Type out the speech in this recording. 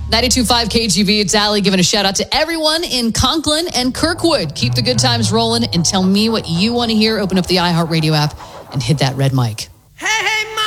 92.5 KGV, it's Allie giving a shout out to everyone in Conklin and Kirkwood. Keep the good times rolling and tell me what you want to hear. Open up the iHeartRadio app and hit that red mic.